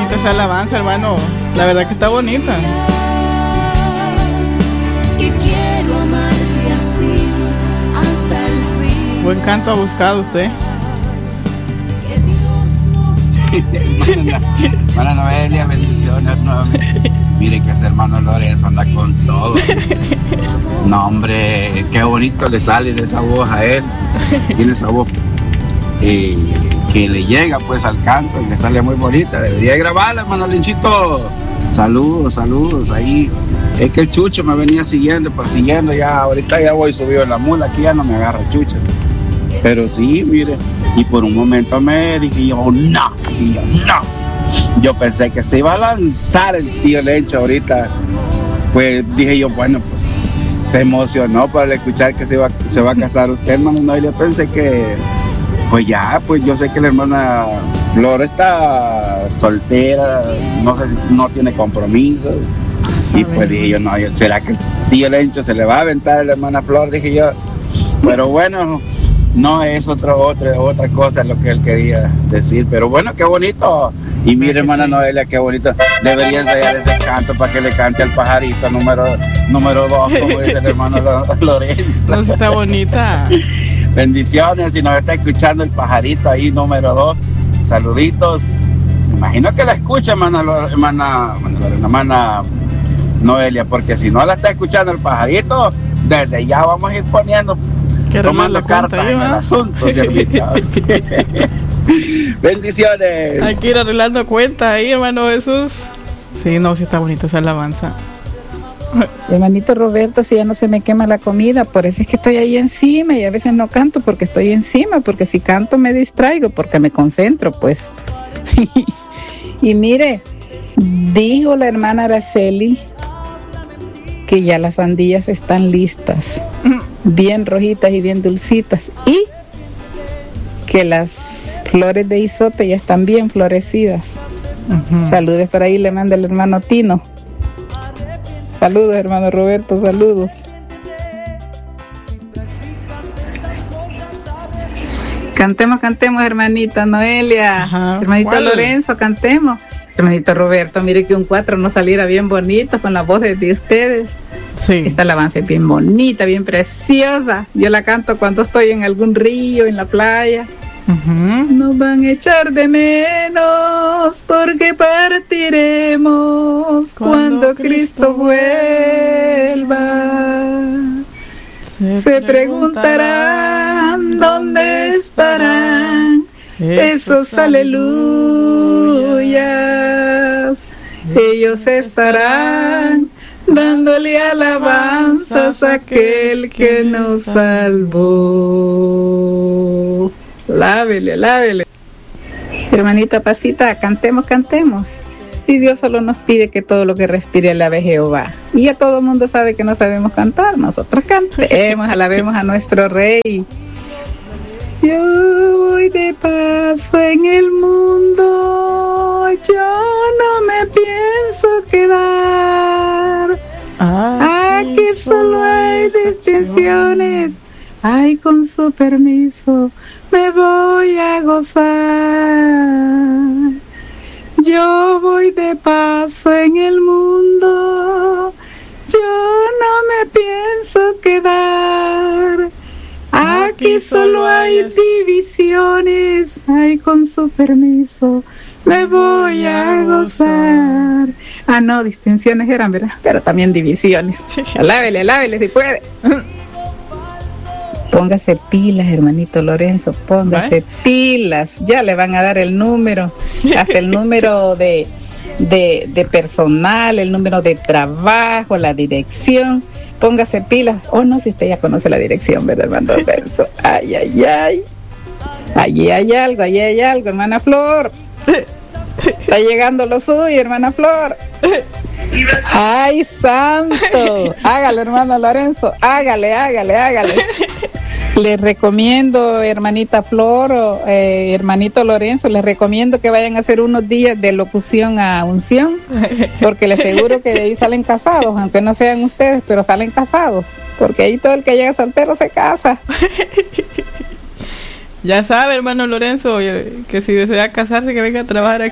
bonita esa alabanza, hermano. La verdad que está bonita. Que quiero amarte así hasta el fin. Buen canto ha buscado usted. Que Dios nos... Hermana Noelia, bendiciones nuevamente. Mire que ese hermano Lorenzo anda con todo. No, hombre, qué bonito le sale de esa voz a él. Tiene esa voz que le llega pues al canto y le sale muy bonita. Debería grabarla, hermano Linchito. Saludos, saludos. Ahí es que el Chucho me venía persiguiendo ya. Ahorita ya voy subido en la mula, aquí ya no me agarra el Chucho. Pero sí, mire, y por un momento me dije yo, no. Yo pensé que se iba a lanzar el tío Lencho ahorita. Pues dije yo, bueno, pues se emocionó para escuchar que se va a casar usted, hermano. No, y le pensé que, pues ya, pues yo sé que la hermana Flor está soltera, no sé, no tiene compromiso. Y pues dije yo, no, ¿será que el tío Lencho se le va a aventar a la hermana Flor? Dije yo, pero bueno, no es otra cosa lo que él quería decir, pero bueno, qué bonito. Y mire, hermana sí. Noelia, qué bonito. Debería ensayar ese canto para que le cante al pajarito número 2, como dice el hermano Lorenzo. No, está bonita. Bendiciones, si nos está escuchando el pajarito ahí, número 2. Saluditos. Me imagino que la escucha, hermana Noelia, porque si no la está escuchando el pajarito, desde ya vamos a ir poniendo, tomando cartas en el asunto, ciervita. Bendiciones. Hay que ir arreglando cuentas ahí, hermano Jesús. Sí, no, sí está bonita esa alabanza. Hermanito Roberto, si ya no se me quema la comida, por eso es que estoy ahí encima y a veces no canto porque estoy encima, porque si canto me distraigo, porque me concentro, pues. Y mire, dijo la hermana Araceli que ya las sandías están listas, bien rojitas y bien dulcitas, y que las flores de isote ya están bien florecidas. Saludos por ahí, le manda el hermano Tino. Saludos, hermano Roberto, saludos. Cantemos, hermanita Noelia. Ajá. Hermanito ¿cuál? Lorenzo, cantemos. Hermanito Roberto, mire que un 4 no saliera bien bonito con las voces de ustedes. Sí. Esta alabanza es bien bonita, bien preciosa. Yo la canto cuando estoy en algún río, en la playa. Nos van a echar de menos porque partiremos cuando Cristo vuelva. Se preguntarán dónde estarán esos aleluyas. Ellos estarán dándole alabanzas a aquel que nos salvó. Lávele. Hermanita Pasita, cantemos. Y Dios solo nos pide que todo lo que respire alabe Jehová. Y ya todo el mundo sabe que no sabemos cantar. Nosotros cantemos, alabemos a nuestro Rey. Yo voy de paso en el mundo, yo no me pienso quedar. Aquí solo hay distinciones. Ay, con su permiso me voy a gozar. Yo voy de paso en el mundo, yo no me pienso quedar. Aquí solo hay divisiones. Ay, con su permiso me voy a gozar. Ah, no, distinciones eran, ¿verdad? Pero también divisiones. Alábele si puede. Póngase pilas, hermanito Lorenzo, póngase pilas. Ya le van a dar el número, hasta el número de personal, el número de trabajo, la dirección. Póngase pilas. Oh, no, si usted ya conoce la dirección, ¿verdad, hermano Lorenzo? Ay. Allí hay algo, hermana Flor. Está llegando lo suyo, hermana Flor. ¡Ay, santo! Hágale, hermano Lorenzo, hágale. Les recomiendo, hermanita Flor o hermanito Lorenzo, les recomiendo que vayan a hacer unos días de locución a unción, porque les aseguro que de ahí salen casados, aunque no sean ustedes, pero salen casados, porque ahí todo el que llega soltero se casa. Ya sabe, hermano Lorenzo, que si desea casarse, que venga a trabajar aquí.